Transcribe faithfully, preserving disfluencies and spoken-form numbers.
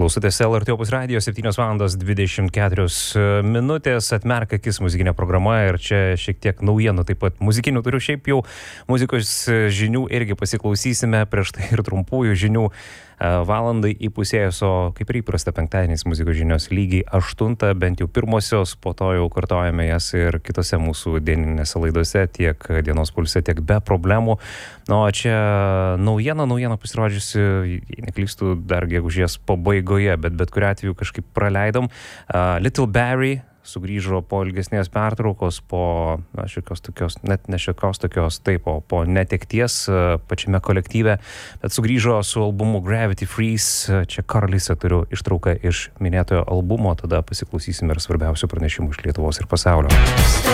Klausotės L R T Opus radijo, septynios valandos dvidešimt keturios minutės, atmerk akis muzikinė programa ir čia šiek tiek naujienų, taip pat muzikinių turiu, šiaip jau muzikos žinių irgi pasiklausysime, prieš tai ir trumpųjų žinių valandai įpusėjus, o kaip ir įprasta penktadieniais muzikos žinios lygiai aštuntą, bent jau pirmosios, po to jau kartojame jas ir kitose mūsų dieninėse laidose, tiek dienos pulse, tiek be problemų. Na, o čia naujiena, naujiena pasirodžiusi, jei neklystu, dar gegužės pabaigoje, bet bet kuriuo atveju kažkaip praleidom. Uh, Little Barry sugrįžo po ilgesnės pertraukos, po na, šiokios tokios, net ne šiokios tokios, taip, po, po netekties pačiame kolektyve, bet sugrįžo su albumu Gravity Freeze. Čia Karlisą turiu ištrauką iš minėtojo albumo, tada pasiklausysime ir svarbiausių pranešimų iš Lietuvos ir pasaulio.